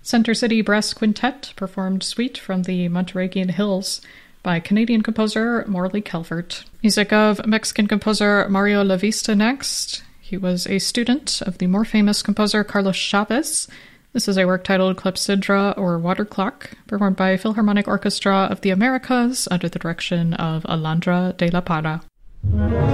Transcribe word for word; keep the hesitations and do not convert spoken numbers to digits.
Center City Brass Quintet performed Suite from the Monterey Hills by Canadian composer Morley Calvert. Music of Mexican composer Mario Lavista next. He was a student of the more famous composer Carlos Chavez. This is a work titled Clepsydra or Water Clock, performed by Philharmonic Orchestra of the Americas under the direction of Alondra de la Parra.